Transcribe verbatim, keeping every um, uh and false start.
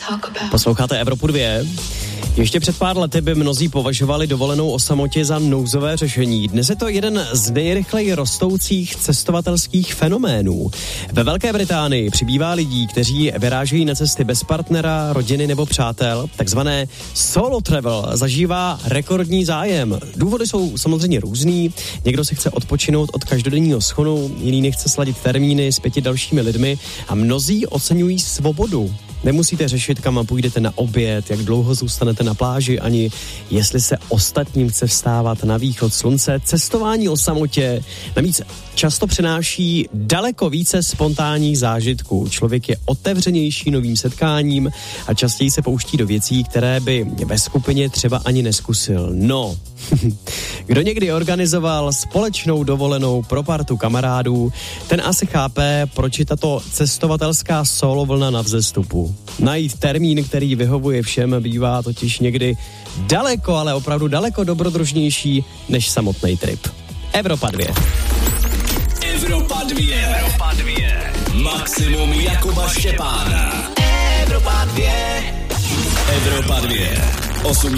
Posloucháte Evropu dvě. Ještě před pár lety by mnozí považovali dovolenou o samotě za nouzové řešení. Dnes je to jeden z nejrychleji rostoucích cestovatelských fenoménů. Ve Velké Británii přibývá lidí, kteří vyrážejí na cesty bez partnera, rodiny nebo přátel. Takzvané solo travel zažívá rekordní zájem. Důvody jsou samozřejmě různý. Někdo si chce odpočinout od každodenního schonu, jiný nechce sladit termíny s pěti dalšími lidmi a mnozí oceňují svobodu. Nemusíte řešit, kam půjdete na oběd, jak dlouho zůstanete na pláži, ani jestli se ostatním chce vstávat na východ slunce. Cestování o samotě navíc často přináší daleko více spontánních zážitků. Člověk je otevřenější novým setkáním a častěji se pouští do věcí, které by ve skupině třeba ani neskusil. No, kdo někdy organizoval společnou dovolenou pro partu kamarádů, ten asi chápe, proč je tato cestovatelská solo vlna na vzestupu. Najít termín, který vyhovuje všem, bývá totiž někdy daleko, ale opravdu daleko dobrodružnější než samotný trip. Evropa dvě. Evropa dvě. Evropa dvě. Maximum Jakuba Štěpána. Evropa dvě. Evropa dvě. osm